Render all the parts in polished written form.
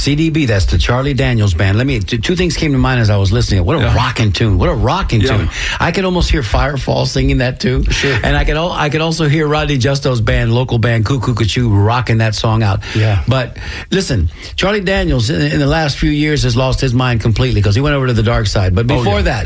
CDB, that's the Charlie Daniels Band. Two things came to mind as I was listening. What a rocking tune. What a rocking tune. I could almost hear Firefall singing that too. Sure. And I could also hear Rodney Justo's band, local band, Cuckoo Cachoo, rocking that song out. Yeah. But listen, Charlie Daniels in the last few years has lost his mind completely because he went over to the dark side. But before that,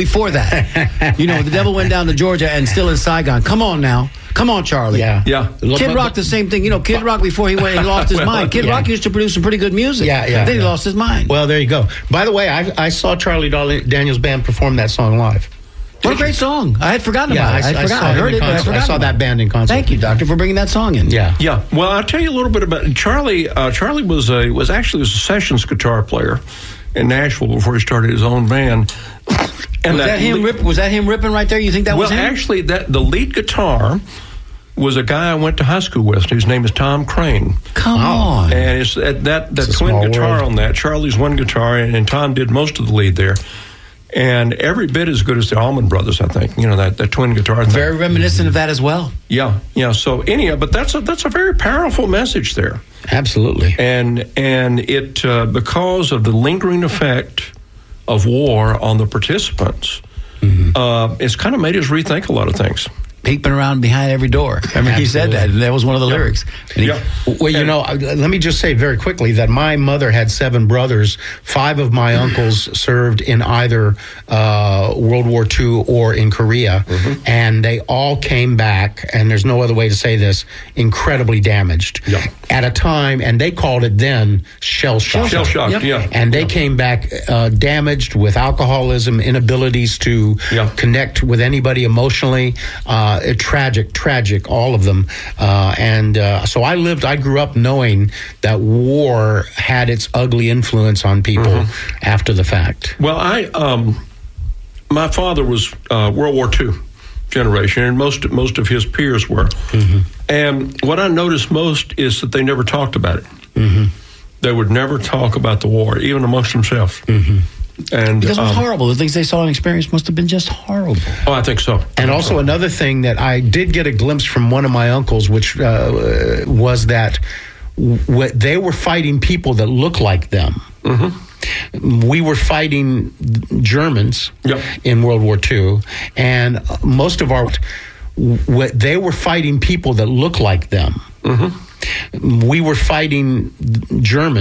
the devil went down to Georgia and still in Saigon. Come on now. Come on, Charlie. Yeah. Kid Rock, the same thing. Kid Rock, before he lost his mind. Kid Rock used to produce some pretty good music. Then he lost his mind. Well, there you go. By the way, I saw Charlie Daniels Band perform that song live. What a great song. I had forgotten about it. I heard it, but I forgot. I saw that band in concert. Thank you, Doctor, for bringing that song in. Yeah. Well, I'll tell you a little bit about Charlie. Charlie was a sessions guitar player in Nashville before he started his own band. And was that him ripping right there? You think that was him? Well, actually, the lead guitar was a guy I went to high school with. His name is Tom Crane. Come on. And it's that twin guitar world. on that. Charlie's one guitar, and Tom did most of the lead there. And every bit as good as the Allman Brothers, I think. That twin guitar thing. Very reminiscent of that as well. Yeah. So anyhow, but that's a very powerful message there. Absolutely. And it because of the lingering effect of war on the participants, it's kind of made us rethink a lot of things. Peeping around behind every door. I mean, he said that, and that was one of the lyrics. Well, let me just say very quickly that my mother had 7 brothers. 5 of my uncles served in either World War II or in Korea, and they all came back, and there's no other way to say this, incredibly damaged. At a time, and they called it then shell shock. Shell shock, And they came back damaged with alcoholism, inabilities to connect with anybody emotionally. Tragic, all of them. So I grew up knowing that war had its ugly influence on people after the fact. Well, my father was World War II generation, and most of his peers were. And what I noticed most is that they never talked about it. They would never talk about the war, even amongst themselves. And because it was horrible. The things they saw and experienced must have been just horrible. Oh, I think so. And also another thing that I did get a glimpse from one of my uncles, which was that they were fighting people that looked like them. We were fighting Germans in World War II, and most of they were fighting people that looked like them. We were fighting Germans.